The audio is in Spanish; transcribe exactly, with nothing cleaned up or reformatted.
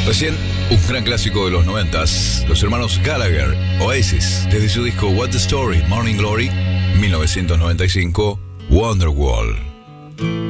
Recién, un gran clásico de los noventas, los hermanos Gallagher, Oasis, desde su disco What's the Story, Morning Glory, mil novecientos noventa y cinco, Wonderwall.